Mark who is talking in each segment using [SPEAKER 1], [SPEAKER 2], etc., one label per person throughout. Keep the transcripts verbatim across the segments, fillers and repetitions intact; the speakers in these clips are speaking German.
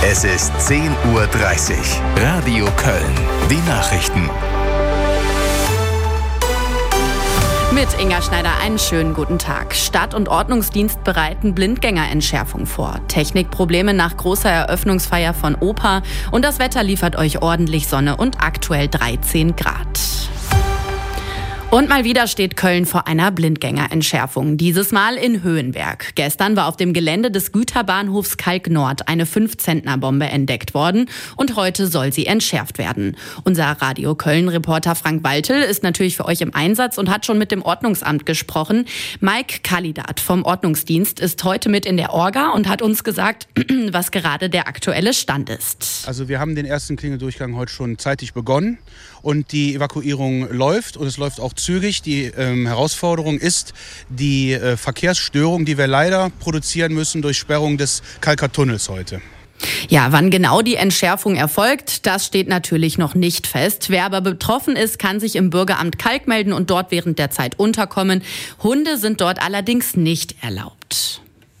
[SPEAKER 1] Es ist zehn Uhr dreißig. Radio Köln. Die Nachrichten.
[SPEAKER 2] Mit Inga Schneider einen schönen guten Tag. Stadt- und Ordnungsdienst bereiten Blindgängerentschärfung vor. Technikprobleme nach großer Eröffnungsfeier von Oper. Und das Wetter liefert euch ordentlich Sonne und aktuell dreizehn Grad. Und mal wieder steht Köln vor einer Blindgängerentschärfung. Dieses Mal in Höhenberg. Gestern war auf dem Gelände des Güterbahnhofs Kalk Nord eine fünf-Zentner-Bombe entdeckt worden. Und heute soll sie entschärft werden. Unser Radio Köln-Reporter Frank Waltel ist natürlich für euch im Einsatz und hat schon mit dem Ordnungsamt gesprochen. Mike Kalidat vom Ordnungsdienst ist heute mit in der Orga und hat uns gesagt, was gerade der aktuelle Stand ist.
[SPEAKER 3] Also wir haben den ersten Klingeldurchgang heute schon zeitig begonnen. Und die Evakuierung läuft und es läuft auch zügig. Die ähm, Herausforderung ist die äh, Verkehrsstörung, die wir leider produzieren müssen durch Sperrung des Kalker Tunnels heute.
[SPEAKER 2] Ja, wann genau die Entschärfung erfolgt, das steht natürlich noch nicht fest. Wer aber betroffen ist, kann sich im Bürgeramt Kalk melden und dort während der Zeit unterkommen. Hunde sind dort allerdings nicht erlaubt.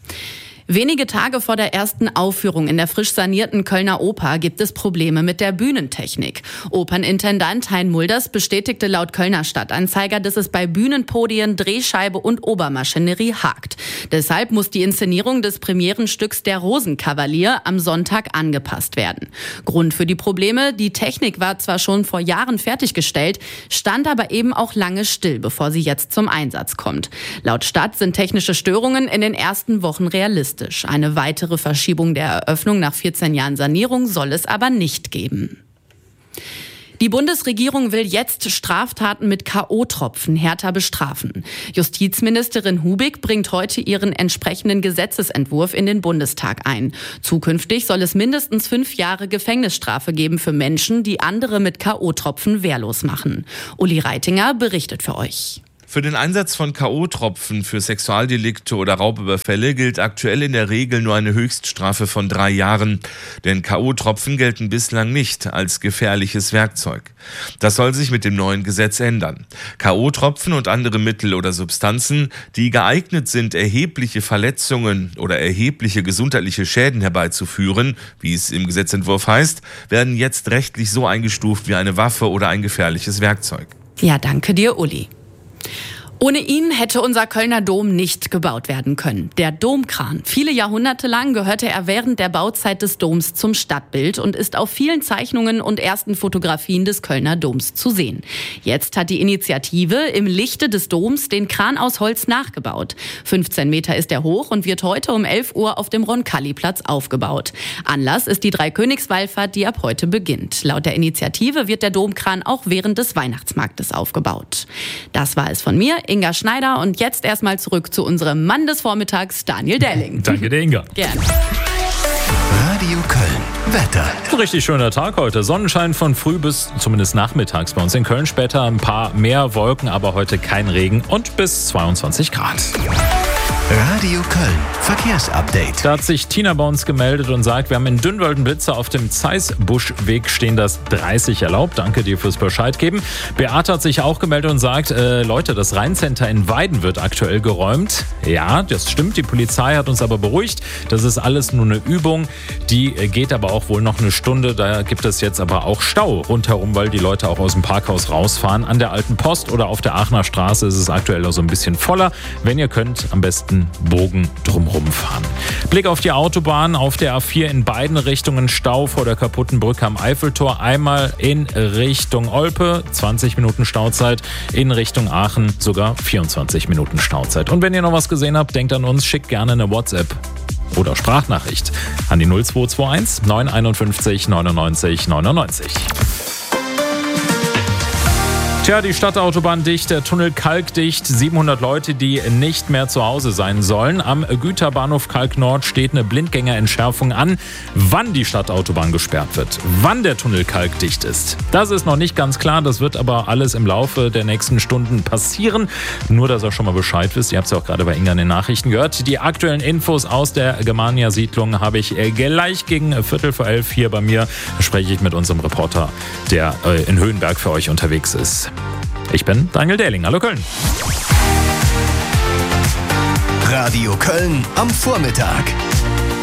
[SPEAKER 2] Wenige Tage vor der ersten Aufführung in der frisch sanierten Kölner Oper gibt es Probleme mit der Bühnentechnik. Opernintendant Hein Mulders bestätigte laut Kölner Stadtanzeiger, dass es bei Bühnenpodien, Drehscheibe und Obermaschinerie hakt. Deshalb muss die Inszenierung des Premierenstücks Der Rosenkavalier am Sonntag angepasst werden. Grund für die Probleme: die Technik war zwar schon vor Jahren fertiggestellt, stand aber eben auch lange still, bevor sie jetzt zum Einsatz kommt. Laut Stadt sind technische Störungen in den ersten Wochen realistisch. Eine weitere Verschiebung der Eröffnung nach vierzehn Jahren Sanierung soll es aber nicht geben. Die Bundesregierung will jetzt Straftaten mit K O-Tropfen härter bestrafen. Justizministerin Hubig bringt heute ihren entsprechenden Gesetzesentwurf in den Bundestag ein. Zukünftig soll es mindestens fünf Jahre Gefängnisstrafe geben für Menschen, die andere mit K O-Tropfen wehrlos machen. Uli Reitinger berichtet für euch.
[SPEAKER 4] Für den Einsatz von K O-Tropfen für Sexualdelikte oder Raubüberfälle gilt aktuell in der Regel nur eine Höchststrafe von drei Jahren. Denn K O-Tropfen gelten bislang nicht als gefährliches Werkzeug. Das soll sich mit dem neuen Gesetz ändern. K O-Tropfen und andere Mittel oder Substanzen, die geeignet sind, erhebliche Verletzungen oder erhebliche gesundheitliche Schäden herbeizuführen, wie es im Gesetzentwurf heißt, werden jetzt rechtlich so eingestuft wie eine Waffe oder ein gefährliches Werkzeug.
[SPEAKER 2] Ja, danke dir, Uli. Ohne ihn hätte unser Kölner Dom nicht gebaut werden können. Der Domkran. Viele Jahrhunderte lang gehörte er während der Bauzeit des Doms zum Stadtbild und ist auf vielen Zeichnungen und ersten Fotografien des Kölner Doms zu sehen. Jetzt hat die Initiative im Lichte des Doms den Kran aus Holz nachgebaut. fünfzehn Meter ist er hoch und wird heute um elf Uhr auf dem Roncalli-Platz aufgebaut. Anlass ist die Dreikönigswallfahrt, die ab heute beginnt. Laut der Initiative wird der Domkran auch während des Weihnachtsmarktes aufgebaut. Das war es von mir, Inga Schneider, und jetzt erstmal zurück zu unserem Mann des Vormittags, Daniel Dähling.
[SPEAKER 5] Danke dir, Inga.
[SPEAKER 2] Gerne.
[SPEAKER 1] Radio Köln. Wetter.
[SPEAKER 5] Ein richtig schöner Tag heute. Sonnenschein von früh bis zumindest nachmittags bei uns in Köln. Später ein paar mehr Wolken, aber heute kein Regen und bis zweiundzwanzig Grad.
[SPEAKER 1] Radio Köln. Verkehrsupdate.
[SPEAKER 5] Da hat sich Tina bei uns gemeldet und sagt, wir haben in Dünnwölden Blitzer auf dem Zeisbuschweg stehen, das dreißig erlaubt. Danke dir fürs Bescheid geben. Beate hat sich auch gemeldet und sagt, äh, Leute, das Rheincenter in Weiden wird aktuell geräumt. Ja, das stimmt. Die Polizei hat uns aber beruhigt. Das ist alles nur eine Übung. Die geht aber auch wohl noch eine Stunde. Da gibt es jetzt aber auch Stau rundherum, weil die Leute auch aus dem Parkhaus rausfahren. An der Alten Post oder auf der Aachener Straße ist es aktuell noch so ein bisschen voller. Wenn ihr könnt, am besten Bogen drumherum fahren. Blick auf die Autobahn, auf der A vier in beiden Richtungen Stau vor der kaputten Brücke am Eiffeltor. Einmal in Richtung Olpe, zwanzig Minuten Stauzeit, in Richtung Aachen sogar vierundzwanzig Minuten Stauzeit. Und wenn ihr noch was gesehen habt, denkt an uns, schickt gerne eine WhatsApp oder Sprachnachricht an die null zwei zwei eins neun fünf eins neunundneunzig neunundneunzig. Tja, die Stadtautobahn dicht, der Tunnel kalkdicht, siebenhundert Leute, die nicht mehr zu Hause sein sollen. Am Güterbahnhof Kalk Nord steht eine Blindgängerentschärfung an. Wann die Stadtautobahn gesperrt wird, wann der Tunnel kalkdicht ist, das ist noch nicht ganz klar. Das wird aber alles im Laufe der nächsten Stunden passieren. Nur, dass ihr schon mal Bescheid wisst. Ihr habt es ja auch gerade bei Inga in den Nachrichten gehört. Die aktuellen Infos aus der Germania-Siedlung habe ich gleich gegen Viertel vor elf hier bei mir. Da spreche ich mit unserem Reporter, der in Höhenberg für euch unterwegs ist. Ich bin Daniel Dähling. Hallo Köln.
[SPEAKER 1] Radio Köln am Vormittag.